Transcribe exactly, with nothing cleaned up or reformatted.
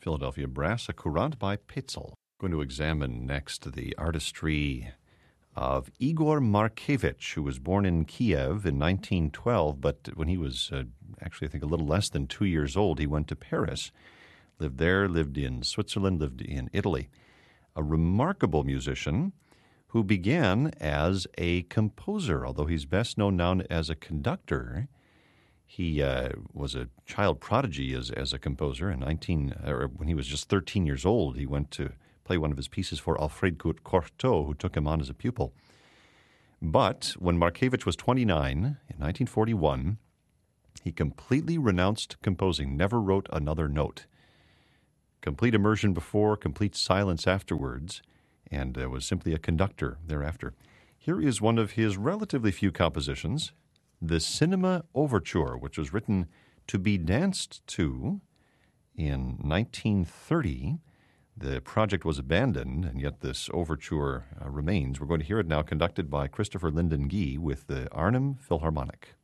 Philadelphia Brass, a courant by Petzel. Going to examine next the artistry of Igor Markevich, who was born in Kiev in nineteen twelve, but when he was uh, actually, I think, a little less than two years old, he went to Paris, lived there, lived in Switzerland, lived in Italy. A remarkable musician who began as a composer, although he's best known now as a conductor. He uh, was a child prodigy as, as a composer. In nineteen, or when he was just thirteen years old, he went to play one of his pieces for Alfred Cortot, who took him on as a pupil. But when Markevich was twenty-nine, in nineteen forty-one, he completely renounced composing, never wrote another note. Complete immersion before, complete silence afterwards, and uh, was simply a conductor thereafter. Here is one of his relatively few compositions, the Cinema Overture, which was written to be danced to in nineteen thirty. The project was abandoned, and yet this overture uh, remains. We're going to hear it now, conducted by Christopher Linden Gee with the Arnhem Philharmonic.